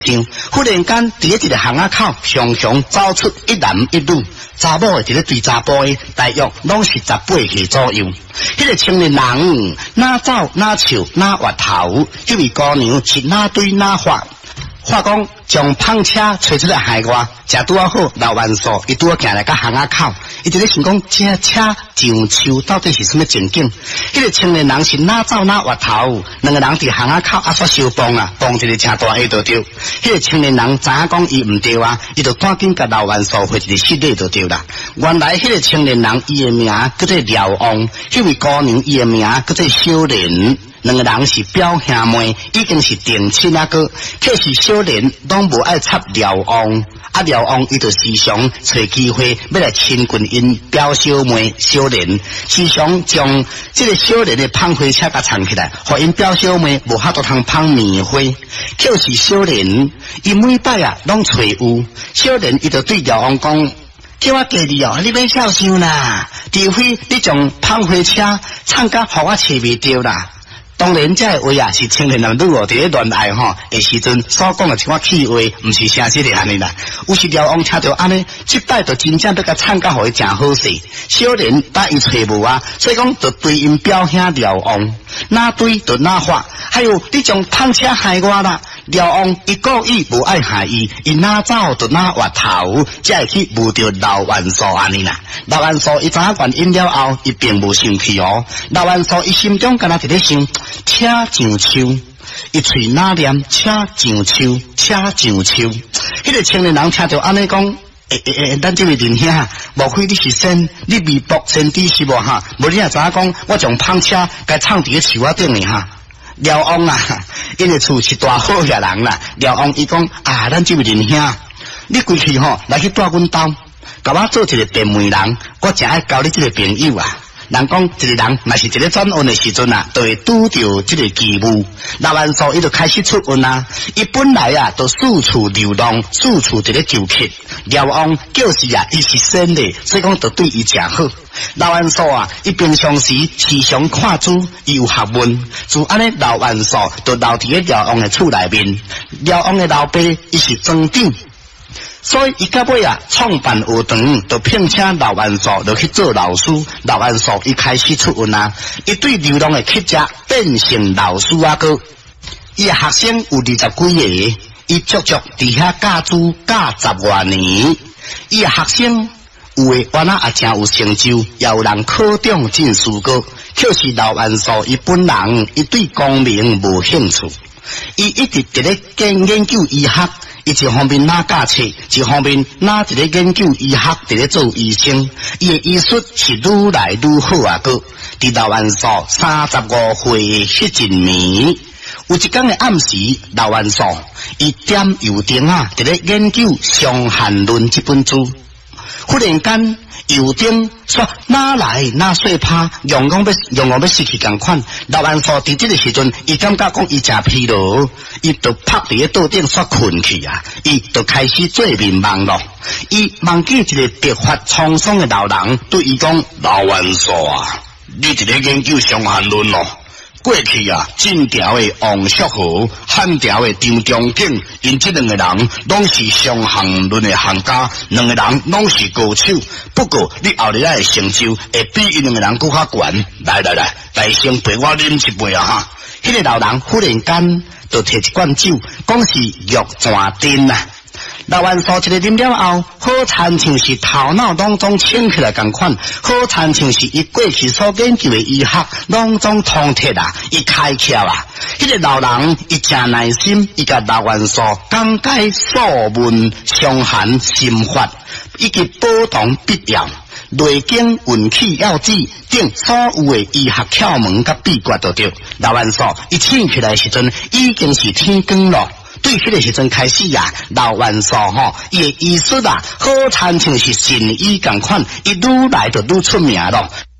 忽然间，伫一个巷仔口，常常走出一男一女，查某的伫咧对查甫的，大约拢是18岁左右。迄个青年人哪走哪笑哪滑头，迄位姑娘是哪对哪发。话讲将胖车吹出来海外，正拄好老万寿，伊拄好行来到巷仔口，伊就咧想讲，这车上树到底是什么情景？迄个青年人是哪走哪滑头，两个人伫巷仔口啊煞相碰啊，碰一个正大下就对。迄个青年人知影讲伊唔对啊，伊就赶紧甲老万寿回一个失礼就对啦。原来迄个青年人伊的名叫做廖王，迄位姑娘伊的名叫做小莲。两个人是表兄妹，已经是定亲啊个，可是小莲拢无爱插廖王，啊廖王伊就时常找机会要来亲近因表小妹小莲，时常将这个小莲的胖花车甲藏起来，互因表小妹无法度通胖棉花。可是小莲伊每摆啊拢找有，小莲伊就对廖王讲。叫我家己哦，你免孝想啦，除非你将胖花车唱甲互我找袂着啦。当然，这个话啊是青年人如果伫咧恋爱吼的时阵所讲的一寡气话，唔是诚实的安尼啦。有时廖王听到安尼，即摆就真正要甲唱甲互伊诚好势。小莲答应找无啊，所以讲就对因表兄廖王，哪对就哪发。还有你将胖车害我啦，廖王伊故意无爱害伊，伊哪走就哪滑头，才会去误着老万寿安尼啦。老万寿伊知影原因了后，伊并无生气哦。老万寿伊心中敢若伫咧想。车上树，伊喙哪念车上树，车上树。迄个青年人听到安尼讲，咱这位仁兄，莫非你是仙？你未卜先知是无哈？无你也知影讲，我将胖车该藏伫咧树仔顶呢哈。廖王啊，因为厝是大好野人啦。廖王伊讲啊，咱这位仁兄，你规去吼来去住阮兜，甲我做一个便媒人，我真爱交你这个朋友啊。人讲一个人若是一个转运的时阵啊，就会拄着这个机遇。老万寿伊就开始出运啊，伊本来啊就四处流浪，四处伫咧求乞。廖王就是啊，伊是仙的，所以讲就对伊诚好。老万寿啊，伊平常时时常看书，伊有学问，就安尼老万寿就留伫咧廖王的厝内面。廖王的老爸伊是庄长。所以伊到尾啊，创办学堂，就聘请老万寿就去做老师。老万寿伊开始出运啊，伊对流浪的乞食变成老师啊个。伊的学生有20几个，伊足足伫遐教书教10多年。伊的学生有的原来也真有成就，也有人考中进士个。可是老万寿伊本人伊对功名无兴趣，伊一直伫咧研究医学。伊一方面拿教册，一方面拿伫咧研究医学，伫咧做医生。伊的医术是愈来愈好啊！个伫老万寿35岁迄一年，有一天的暗时，老万寿伊点油灯啊，伫咧研究《伤寒论》这本书。忽然间，油灯说哪来哪碎趴，阳光要失去共款。老万寿伫这个时阵，伊感觉讲伊真疲劳，伊就趴伫咧桌顶煞困去啊。伊就开始做面梦咯。伊梦见一个白发苍苍的老人对伊讲：老万寿啊，你伫咧研究《伤寒论》咯。过去啊，晋朝的王叔和、汉朝的张仲景，因这两个人拢是伤寒论的行家，两个人拢是高手。不过你后日的成就会比因两个人更较悬。来，先陪我饮一杯啊哈！迄个老人忽然间就摕一罐酒，讲是玉泉锭啊。老万寿一个啉了后，好亲像是头脑当中清起来共款，好亲像是伊过去所研究的医学当中通彻啊，伊开窍啊。迄个老人伊真耐心，伊甲老万寿讲解素问、伤寒、心法，以及保同必要、内经、运气要旨等所有的医学窍门甲秘诀都对。老万寿伊醒起来的时阵，已经是天光咯。对迄个时阵开始啊，老万寿吼，伊的医术啊，好亲像是神医共款，伊愈来就愈出名咯。